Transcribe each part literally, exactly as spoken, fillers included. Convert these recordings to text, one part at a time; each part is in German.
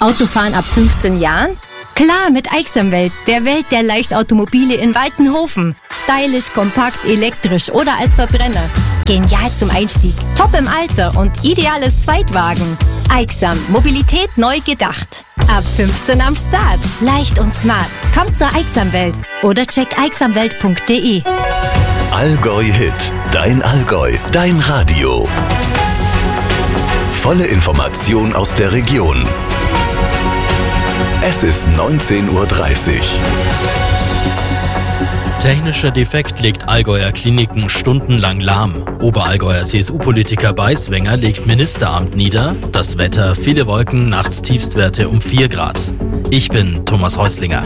Autofahren ab fünfzehn Jahren? Klar, mit Aixamwelt, der Welt der Leichtautomobile in Waltenhofen. Stylisch, kompakt, elektrisch oder als Verbrenner. Genial zum Einstieg, top im Alter und ideales Zweitwagen. Aixam, Mobilität neu gedacht. Ab fünfzehn am Start. Leicht und smart. Kommt zur Aixamwelt oder check aixamwelt punkt de. Allgäu Hit. Dein Allgäu. Dein Radio. Volle Information aus der Region. Es ist neunzehn Uhr dreißig. Technischer Defekt legt Allgäuer Kliniken stundenlang lahm. Oberallgäuer C S U-Politiker Beiswenger legt Ministeramt nieder. Das Wetter, viele Wolken, nachts Tiefstwerte um vier Grad. Ich bin Thomas Häuslinger.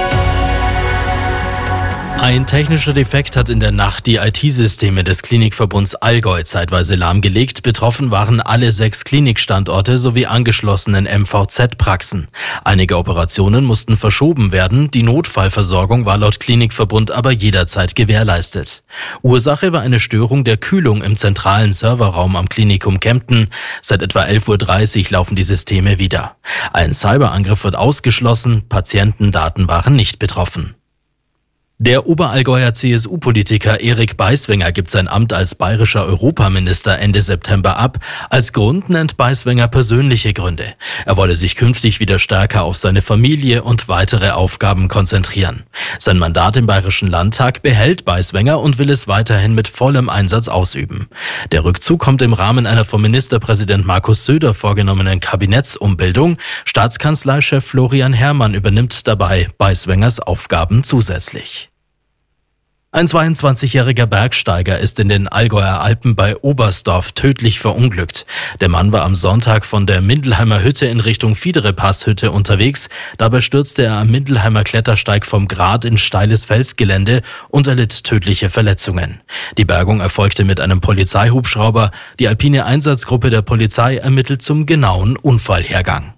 Ein technischer Defekt hat in der Nacht die I T-Systeme des Klinikverbunds Allgäu zeitweise lahmgelegt. Betroffen waren alle sechs Klinikstandorte sowie angeschlossenen M V Z-Praxen. Einige Operationen mussten verschoben werden. Die Notfallversorgung war laut Klinikverbund aber jederzeit gewährleistet. Ursache war eine Störung der Kühlung im zentralen Serverraum am Klinikum Kempten. Seit etwa elf Uhr dreißig laufen die Systeme wieder. Ein Cyberangriff wird ausgeschlossen. Patientendaten waren nicht betroffen. Der Oberallgäuer C S U-Politiker Erik Beiswenger gibt sein Amt als bayerischer Europaminister Ende September ab. Als Grund nennt Beiswenger persönliche Gründe. Er wolle sich künftig wieder stärker auf seine Familie und weitere Aufgaben konzentrieren. Sein Mandat im Bayerischen Landtag behält Beiswenger und will es weiterhin mit vollem Einsatz ausüben. Der Rückzug kommt im Rahmen einer vom Ministerpräsident Markus Söder vorgenommenen Kabinettsumbildung. Staatskanzleichef Florian Herrmann übernimmt dabei Beiswengers Aufgaben zusätzlich. Ein zweiundzwanzigjähriger Bergsteiger ist in den Allgäuer Alpen bei Oberstdorf tödlich verunglückt. Der Mann war am Sonntag von der Mindelheimer Hütte in Richtung Fiedere-Pass-Hütte unterwegs. Dabei stürzte er am Mindelheimer Klettersteig vom Grat in steiles Felsgelände und erlitt tödliche Verletzungen. Die Bergung erfolgte mit einem Polizeihubschrauber. Die alpine Einsatzgruppe der Polizei ermittelt zum genauen Unfallhergang.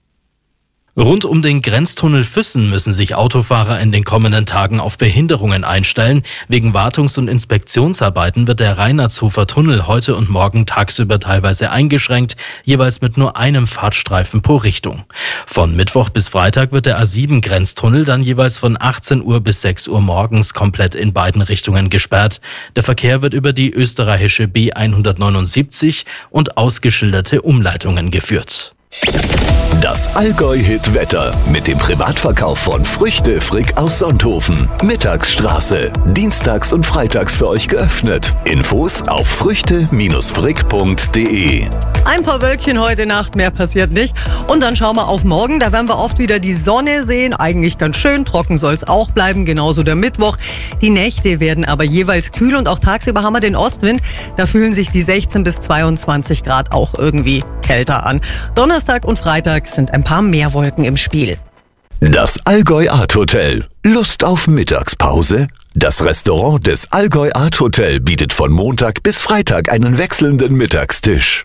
Rund um den Grenztunnel Füssen müssen sich Autofahrer in den kommenden Tagen auf Behinderungen einstellen. Wegen Wartungs- und Inspektionsarbeiten wird der Reinhardshofer Tunnel heute und morgen tagsüber teilweise eingeschränkt, jeweils mit nur einem Fahrtstreifen pro Richtung. Von Mittwoch bis Freitag wird der A sieben Grenztunnel dann jeweils von achtzehn Uhr bis sechs Uhr morgens komplett in beiden Richtungen gesperrt. Der Verkehr wird über die österreichische B hundertneunundsiebzig und ausgeschilderte Umleitungen geführt. Das Allgäu-Hit-Wetter mit dem Privatverkauf von Früchte Frick aus Sonthofen. Mittagsstraße. Dienstags und freitags für euch geöffnet. Infos auf früchte frick punkt de. Ein paar Wölkchen heute Nacht, mehr passiert nicht. Und dann schauen wir auf morgen, da werden wir oft wieder die Sonne sehen. Eigentlich ganz schön, trocken soll es auch bleiben, genauso der Mittwoch. Die Nächte werden aber jeweils kühl und auch tagsüber haben wir den Ostwind. Da fühlen sich die sechzehn bis zweiundzwanzig Grad auch irgendwie kälter an. Donnerstag und Freitag sind ein paar mehr Wolken im Spiel. Das Allgäu Art Hotel. Lust auf Mittagspause? Das Restaurant des Allgäu Art Hotel bietet von Montag bis Freitag einen wechselnden Mittagstisch.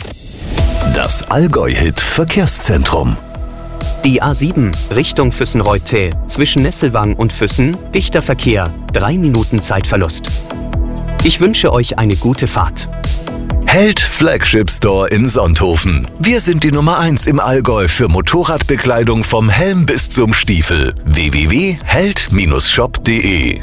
Das Allgäu-Hit Verkehrszentrum. Die A sieben Richtung Füssen-Reutte zwischen Nesselwang und Füssen, dichter Verkehr, drei Minuten Zeitverlust. Ich wünsche euch eine gute Fahrt. Held Flagship Store in Sonthofen. Wir sind die Nummer eins im Allgäu für Motorradbekleidung vom Helm bis zum Stiefel. w w w punkt held Bindestrich shop punkt de